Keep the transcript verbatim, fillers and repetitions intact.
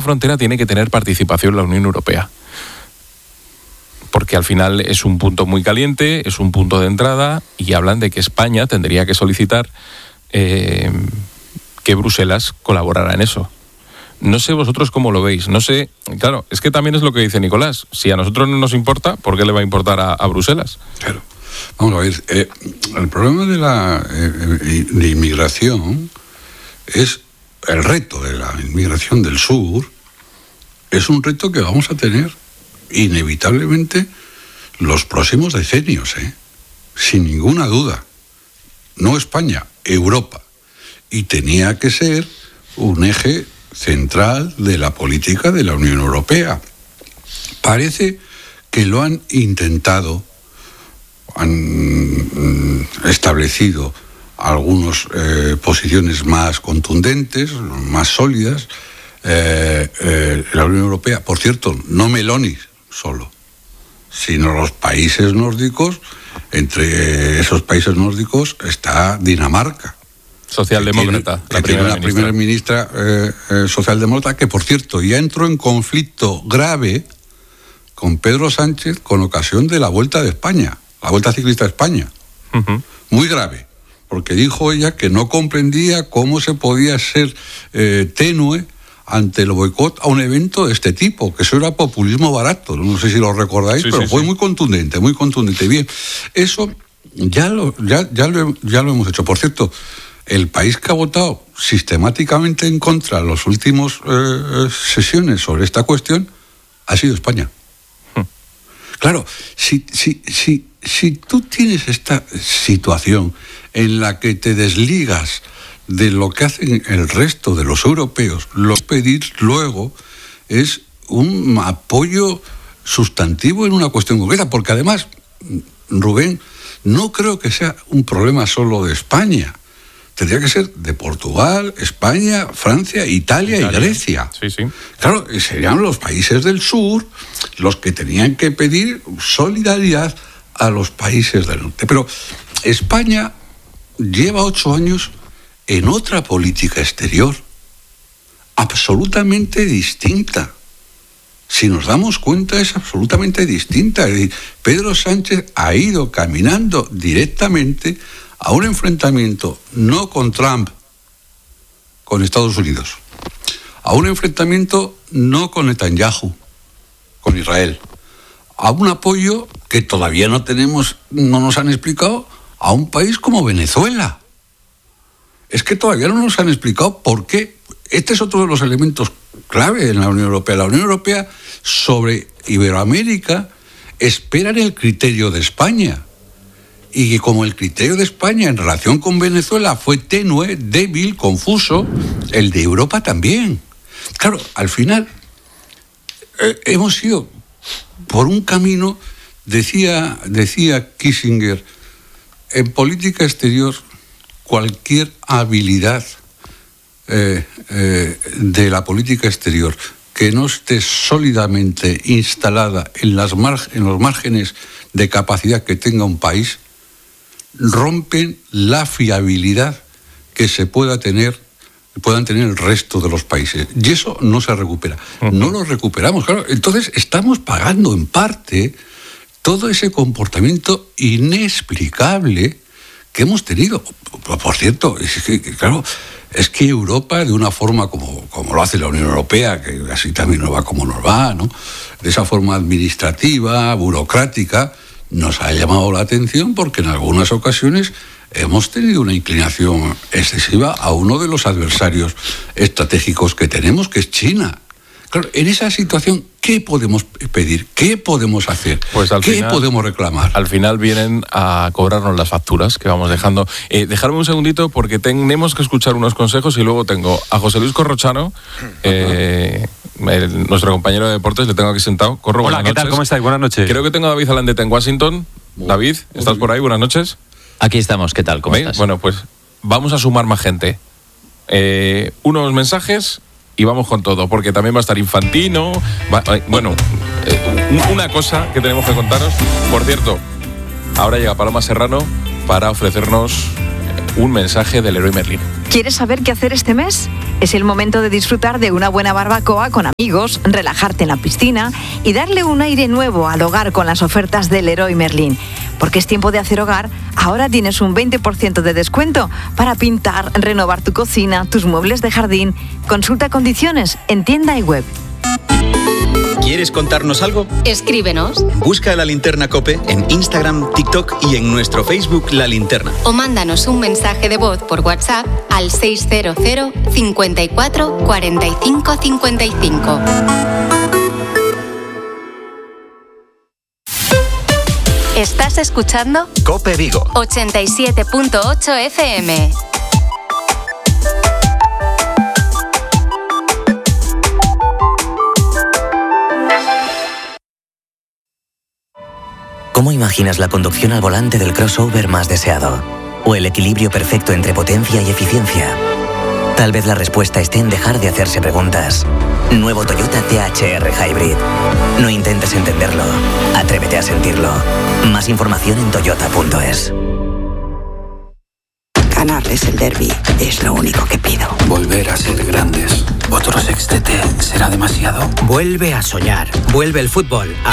frontera tiene que tener participación la Unión Europea. Porque al final es un punto muy caliente, es un punto de entrada, y hablan de que España tendría que solicitar eh, que Bruselas colaborara en eso. No sé vosotros cómo lo veis, no sé, claro, es que también es lo que dice Nicolás, si a nosotros no nos importa, ¿por qué le va a importar a, a Bruselas? Claro, vamos a ver, eh, el problema de la eh, de inmigración es el reto de la inmigración del sur, es un reto que vamos a tener inevitablemente los próximos decenios, ¿eh? Sin ninguna duda. No España, Europa. Y tenía que ser un eje central de la política de la Unión Europea. Parece que lo han intentado, han establecido algunas eh, posiciones más contundentes, más sólidas, eh, eh, la Unión Europea. Por cierto, no Meloni solo, sino los países nórdicos. Entre esos países nórdicos está Dinamarca, socialdemócrata, que tiene, la, que primera tiene ministra. la primera ministra eh, eh, socialdemócrata, que por cierto ya entró en conflicto grave con Pedro Sánchez con ocasión de la Vuelta de España, la Vuelta Ciclista de España. Uh-huh. Muy grave, porque dijo ella que no comprendía cómo se podía ser eh, tenue ante el boicot a un evento de este tipo, que eso era populismo barato. No sé si lo recordáis, sí, pero sí, fue sí. muy contundente, muy contundente. Bien, eso ya lo, ya, ya, lo, ya lo hemos hecho. Por cierto, el país que ha votado sistemáticamente en contra en las últimas eh, sesiones sobre esta cuestión ha sido España. Hmm. Claro, si, si, si, si tú tienes esta situación en la que te desligas de lo que hacen el resto de los europeos, lo que pedir luego es un apoyo sustantivo en una cuestión concreta, porque además, Rubén, no creo que sea un problema solo de España. Tendría que ser de Portugal, España, Francia, Italia, Italia. y Grecia. Sí, sí. Claro, serían los países del sur los que tenían que pedir solidaridad a los países del norte. Pero España lleva ocho años en otra política exterior, absolutamente distinta. Si nos damos cuenta, es absolutamente distinta. Es decir, Pedro Sánchez ha ido caminando directamente a un enfrentamiento no con Trump, con Estados Unidos, a un enfrentamiento no con Netanyahu, con Israel, a un apoyo que todavía no tenemos, no nos han explicado, a un país como Venezuela. Es que todavía no nos han explicado por qué. Este es otro de los elementos clave en la Unión Europea. La Unión Europea sobre Iberoamérica espera en el criterio de España. Y que como el criterio de España en relación con Venezuela fue tenue, débil, confuso, el de Europa también. Claro, al final eh, hemos ido por un camino, decía, decía Kissinger, en política exterior cualquier habilidad eh, eh, de la política exterior que no esté sólidamente instalada en, las mar- en los márgenes de capacidad que tenga un país, rompen la fiabilidad que se pueda tener, puedan tener el resto de los países. Y eso no se recupera. Uh-huh. No lo recuperamos, claro. Entonces estamos pagando en parte todo ese comportamiento inexplicable que hemos tenido. Por cierto, es que, claro, es que Europa, de una forma como, como lo hace la Unión Europea, que así también nos va como nos va, ¿no? De esa forma administrativa, burocrática, nos ha llamado la atención porque en algunas ocasiones hemos tenido una inclinación excesiva a uno de los adversarios estratégicos que tenemos, que es China. Claro, en esa situación, ¿qué podemos pedir? ¿Qué podemos hacer? Pues al ¿Qué final, podemos reclamar? Al final vienen a cobrarnos las facturas que vamos dejando. Eh, dejarme un segundito porque tenemos que escuchar unos consejos y luego tengo a José Luis Corrochano, eh, el, nuestro compañero de deportes, le tengo aquí sentado. Corro, hola, ¿qué tal? ¿Cómo estáis? Buenas noches. Creo que tengo a David Alandete en Washington. Muy David, ¿estás bien por ahí? Buenas noches. Aquí estamos, ¿qué tal? ¿Cómo estás? Bueno, pues vamos a sumar más gente. Eh, unos mensajes y vamos con todo, porque también va a estar Infantino. Va, bueno, eh, una cosa que tenemos que contaros. Por cierto, ahora llega Paloma Serrano para ofrecernos un mensaje del Leroy Merlin. ¿Quieres saber qué hacer este mes? Es el momento de disfrutar de una buena barbacoa con amigos, relajarte en la piscina y darle un aire nuevo al hogar con las ofertas del Leroy Merlin. Porque es tiempo de hacer hogar, ahora tienes un veinte por ciento de descuento para pintar, renovar tu cocina, tus muebles de jardín. Consulta condiciones en tienda y web. ¿Quieres contarnos algo? Escríbenos. Busca La Linterna COPE en Instagram, TikTok y en nuestro Facebook La Linterna. O mándanos un mensaje de voz por WhatsApp al seiscientos cincuenta y cuatro cuarenta y cinco cincuenta y cinco. ¿Estás escuchando? COPE Vigo. ochenta y siete punto ocho F M. ¿Cómo imaginas la conducción al volante del crossover más deseado? ¿O el equilibrio perfecto entre potencia y eficiencia? Tal vez la respuesta esté en dejar de hacerse preguntas. Nuevo Toyota T H R Hybrid. No intentes entenderlo. Atrévete a sentirlo. Más información en toyota punto es. Ganarles el derbi es lo único que pido. Volver a ser grandes. ¿Otro sextete será demasiado? Vuelve a soñar. Vuelve el fútbol a